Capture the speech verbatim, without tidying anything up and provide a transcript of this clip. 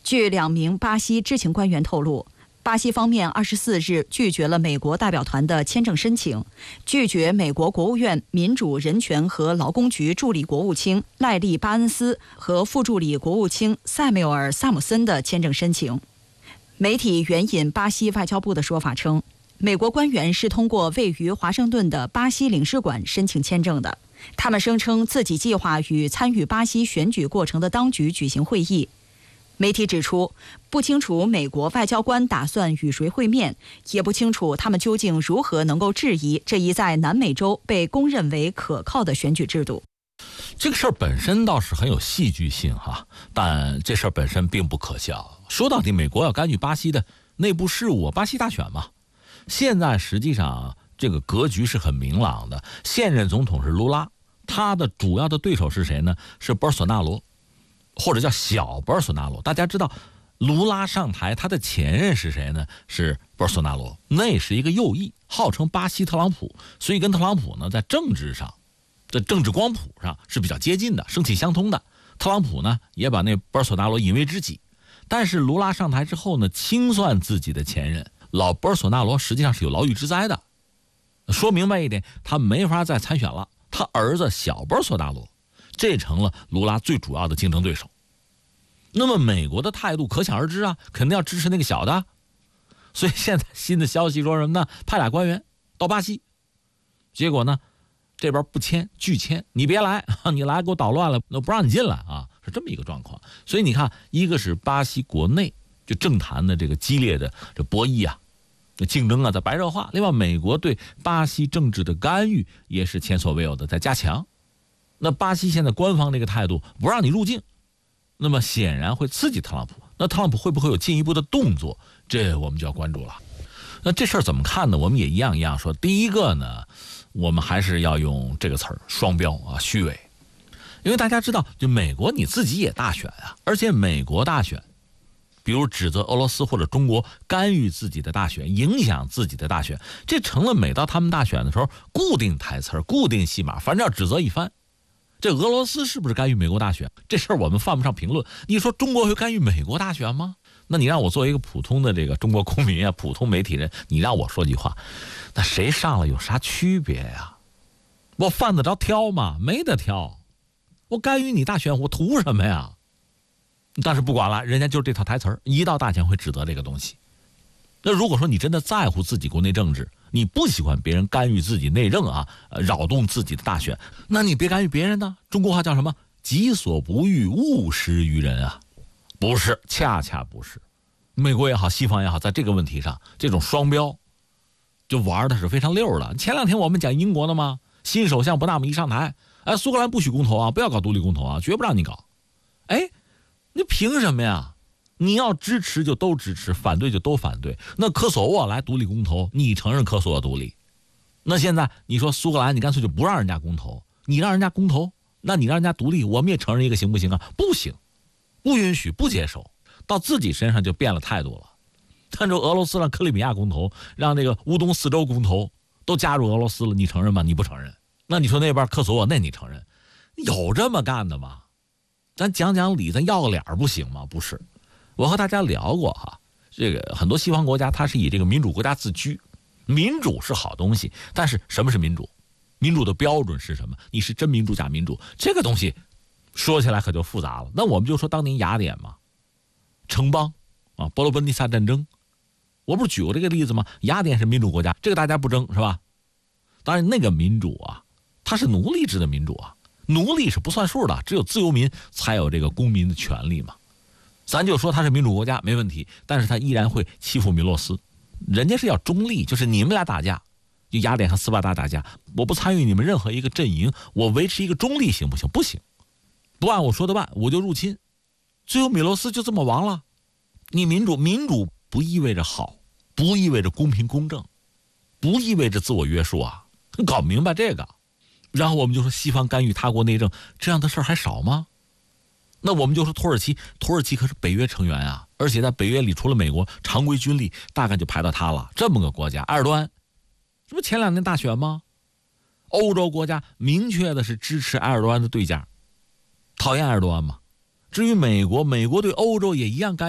据两名巴西知情官员透露，巴西方面二十四日拒绝了美国代表团的签证申请，拒绝美国国务院民主人权和劳工局助理国务卿赖利巴恩斯和副助理国务卿塞缪尔萨姆森的签证申请。媒体援引巴西外交部的说法称，美国官员是通过位于华盛顿的巴西领事馆申请签证的。他们声称自己计划与参与巴西选举过程的当局举行会议。媒体指出，不清楚美国外交官打算与谁会面，也不清楚他们究竟如何能够质疑这一在南美洲被公认为可靠的选举制度。 这个事儿本身倒是很有戏剧性哈，但这事儿本身并不可笑。说到底，美国要干预巴西的内部事务，巴西大选嘛。现在实际上这个格局是很明朗的，现任总统是卢拉，他的主要的对手是谁呢？是博尔索纳罗，或者叫小博尔索纳罗。大家知道，卢拉上台，他的前任是谁呢？是博尔索纳罗，那是一个右翼，号称巴西特朗普，所以跟特朗普呢在政治上，在政治光谱上是比较接近的，生气相通的。特朗普呢也把那博尔索纳罗引为知己，但是卢拉上台之后呢，清算自己的前任老博尔索纳罗，实际上是有牢狱之灾的。说明白一点，他没法再参选了，他儿子小博尔索纳罗，这成了卢拉最主要的竞争对手。那么美国的态度可想而知啊，肯定要支持那个小的。所以现在新的消息说什么呢？派俩官员到巴西，结果呢这边不签，拒签，你别来，你来给我捣乱了，那不让你进来啊，是这么一个状况。所以你看，一个是巴西国内就政坛的这个激烈的这博弈啊，竞争啊在白热化，另外美国对巴西政治的干预也是前所未有的在加强。那巴西现在官方这个态度不让你入境，那么显然会刺激特朗普，那特朗普会不会有进一步的动作，这我们就要关注了。那这事儿怎么看呢？我们也一样一样说。第一个呢，我们还是要用这个词儿，双标啊，虚伪。因为大家知道，就美国你自己也大选啊，而且美国大选，比如指责俄罗斯或者中国干预自己的大选，影响自己的大选，这成了每到他们大选的时候固定台词、固定戏码，反正要指责一番。这俄罗斯是不是干预美国大选？这事儿我们犯不上评论。你说中国会干预美国大选吗？那你让我作为一个普通的这个中国公民啊，普通媒体人，你让我说句话，那谁上了有啥区别呀？我犯得着挑吗？没得挑。我干预你大选，我图什么呀？但是不管了，人家就是这套台词儿，一到大选会指责这个东西。那如果说你真的在乎自己国内政治，你不喜欢别人干预自己内政啊，扰动自己的大选，那你别干预别人呢。中国话叫什么？己所不欲，勿施于人啊。不是，恰恰不是。美国也好，西方也好，在这个问题上，这种双标就玩的是非常溜的。前两天我们讲英国的嘛，新首相伯纳姆一上台，哎，苏格兰不许公投啊，不要搞独立公投啊，绝不让你搞。哎，你凭什么呀？你要支持就都支持，反对就都反对。那科索沃来独立公投，你承认科索沃独立？那现在你说苏格兰，你干脆就不让人家公投，你让人家公投，那你让人家独立，我们也承认一个行不行啊？不行，不允许，不接受。到自己身上就变了态度了。看着俄罗斯让克里米亚公投，让这个乌东四州公投，都加入俄罗斯了，你承认吗？你不承认。那你说那边科索沃，那你承认？有这么干的吗？咱讲讲理，咱要个脸不行吗？不是。我和大家聊过哈，这个很多西方国家它是以这个民主国家自居，民主是好东西，但是什么是民主？民主的标准是什么？你是真民主假民主？这个东西说起来可就复杂了。那我们就说当年雅典嘛，城邦啊，波罗奔尼撒战争，我不是举过这个例子吗？雅典是民主国家，这个大家不争是吧？当然那个民主啊，它是奴隶制的民主啊，奴隶是不算数的，只有自由民才有这个公民的权利嘛。咱就说他是民主国家没问题，但是他依然会欺负米洛斯，人家是要中立，就是你们俩打架，就雅典和斯巴达打架，我不参与你们任何一个阵营，我维持一个中立行不行？不行，不按我说的办，我就入侵，最后米洛斯就这么亡了。你民主，民主不意味着好，不意味着公平公正，不意味着自我约束啊，搞明白这个。然后我们就说西方干预他国内政，这样的事儿还少吗？那我们就说土耳其，土耳其可是北约成员啊，而且在北约里除了美国，常规军力大概就排到他了。这么个国家，埃尔多安，这不前两年大选吗？欧洲国家明确的是支持埃尔多安的对家，讨厌埃尔多安嘛。至于美国，美国对欧洲也一样干预。